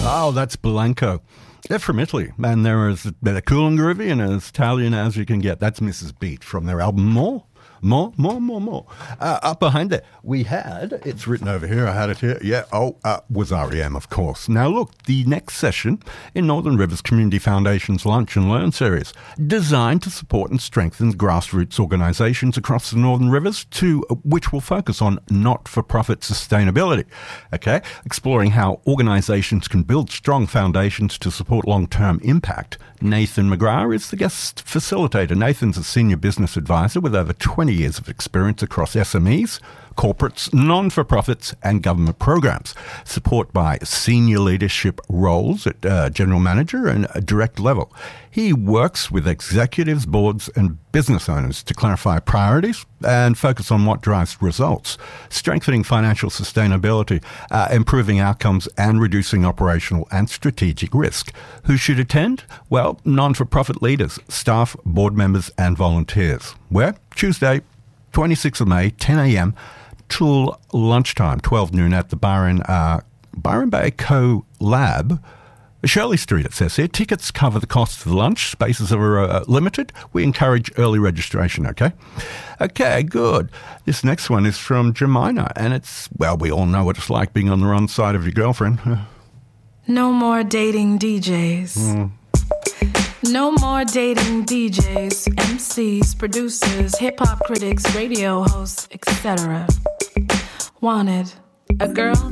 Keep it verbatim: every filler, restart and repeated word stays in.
Oh, that's Blanco. They're from Italy, and they're as they're cool and groovy and as Italian as you can get. That's Missus Beat from their album More. More, more, more, more. Uh, up behind there, we had, it's written over here, I had it here, yeah, oh, uh, was R E M, of course. Now look, the next session in Northern Rivers Community Foundation's Lunch and Learn series, designed to support and strengthen grassroots organisations across the Northern Rivers, to which will focus on not-for-profit sustainability, okay? Exploring how organisations can build strong foundations to support long-term impact. Nathan McGrath is the guest facilitator. Nathan's a senior business advisor with over twenty years of experience across S M Es, corporates, non-for-profits and government programs. Support by senior leadership roles at uh, general manager and uh, direct level. He works with executives, boards and business owners to clarify priorities and focus on what drives results, strengthening financial sustainability, uh, improving outcomes and reducing operational and strategic risk. Who should attend? Well, non-for-profit leaders, staff, board members and volunteers. Where? Tuesday, twenty-sixth of May, ten a.m. till lunchtime, twelve noon at the Byron, uh, Byron Bay Co Lab, Shirley Street, it says here. Tickets cover the cost of the lunch. Spaces are uh, limited. We encourage early registration, okay? Okay, good. This next one is from Jemina, and it's, well, we all know what it's like being on the wrong side of your girlfriend. No more dating D Js. Mm. No more dating D Js, M Cs, producers, hip-hop critics, radio hosts, et cetera. Wanted a girl